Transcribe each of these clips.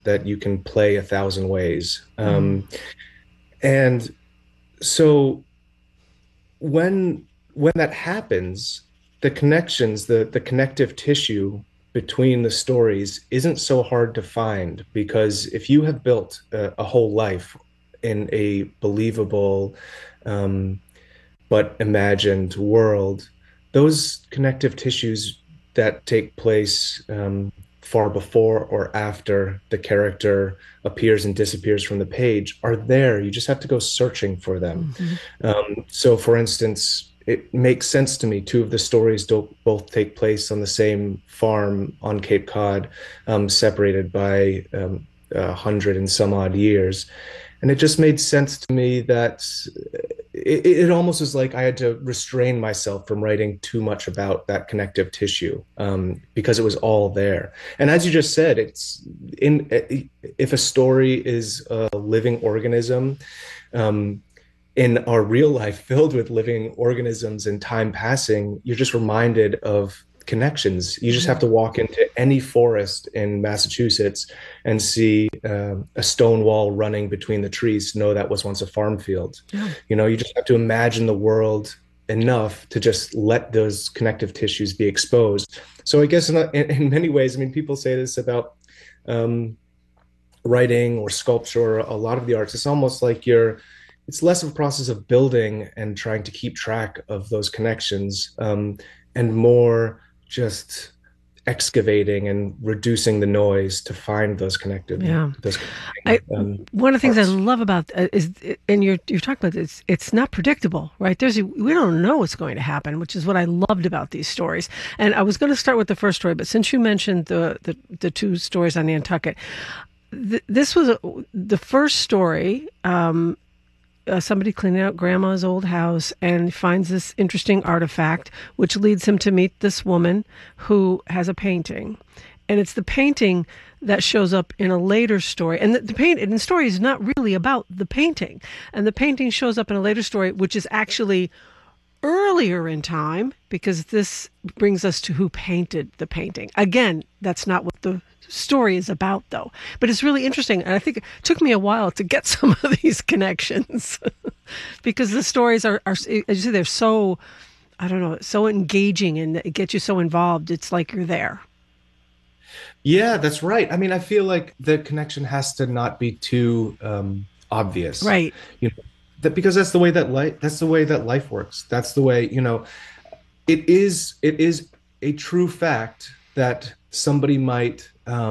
that you can play a thousand ways. Mm. And so when that happens, the connections, the connective tissue between the stories isn't so hard to find because if you have built a whole life in a believable um, but imagined world, those connective tissues that take place far before or after the character appears and disappears from the page are there. You just have to go searching for them. Mhm. So, for instance, it makes sense to me. Two of the stories don't both take place on the same farm on Cape Cod, separated by 100 and some odd years. And it just made sense to me that it almost was like I had to restrain myself from writing too much about that connective tissue because it was all there. And as you just said, it's in if a story is a living organism, um, in our real life filled with living organisms and time passing, you're just reminded of connections. You just have Mhm. to walk into any forest in Massachusetts and see a stone wall running between the trees to know that was once a farm field. Yeah. You know, you just have to imagine the world enough to just let those connective tissues be exposed. So I guess in many ways, I mean, people say this about um, writing or sculpture, a lot of the arts, it's almost like it's less of a process of building and trying to keep track of those connections, and more just excavating and reducing the noise to find Yeah. those I connecting, one of the things I parts. love about is, and you're talking about this, it's not predictable, right? We don't know what's going to happen, which is what I loved about these stories. And I was going to start with the first story, but since you mentioned the two stories on Nantucket, this was the first story. Somebody cleaning out grandma's old house and finds this interesting artifact, which leads him to meet this woman who has a painting. And it's the painting that shows up in a later story. And the story is not really about the painting. And the painting shows up in a later story, which is actually earlier in time, because this brings us to who painted the painting. Again, that's not what the story is about, though. But it's really interesting. And I think it took me a while to get some of these connections because the stories are, as you say, they're so, I don't know, so engaging and it gets you so involved. It's like you're there. Yeah, that's right. I mean, I feel like the connection has to not be too obvious, Right. you know, that because that's the way that life works. That's the way, you know, it is a true fact that somebody might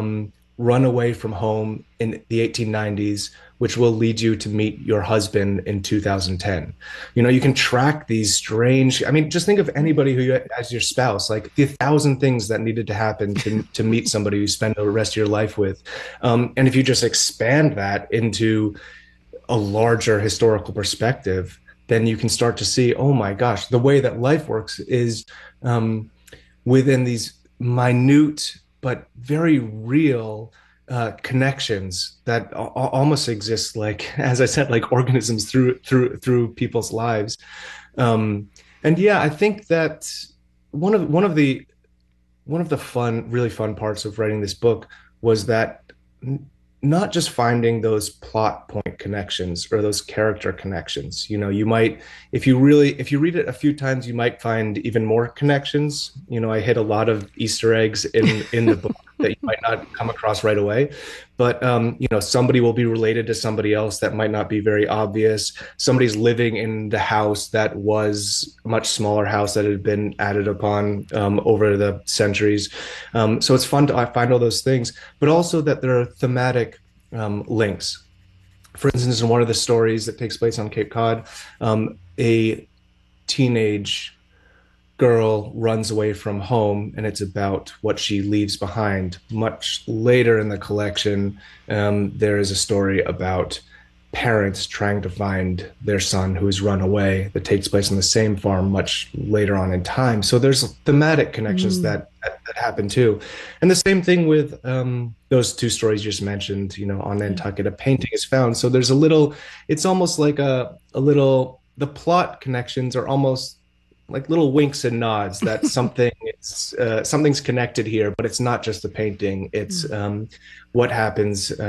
run away from home in the 1890s, which will lead you to meet your husband in 2010. You know, you can track these strange. I mean, just think of anybody who you as your spouse, like the thousand things that needed to happen to meet somebody you spend the rest of your life with. And if you just expand that into a larger historical perspective, then you can start to see, oh my gosh, the way that life works is um, within these minute but very real connections that almost exist, like as I said, like organisms through people's lives. Um, and yeah, I think that one of one of the one of the really fun parts of writing this book was that not just finding those plot point connections or those character connections. You know, you might, if you read it a few times, you might find even more connections. You know, I hit a lot of Easter eggs in the book that you might not come across right away. But you know, somebody will be related to somebody else that might not be very obvious. Somebody's living in the house that was a much smaller house that had been added upon over the centuries. So it's fun to find all those things, but also that there are thematic links. For instance, in one of the stories that takes place on Cape Cod, a teenage girl runs away from home, and it's about what she leaves behind. Much later in the collection, there is a story about parents trying to find their son who's run away that takes place on the same farm much later on in time. So there's thematic connections Mm. that happen too. And the same thing with those two stories you just mentioned, you know, on Yeah. Nantucket, a painting is found. So it's almost like a little, the plot connections are almost like little winks and nods that something's connected here, but it's not just the painting. It's what happens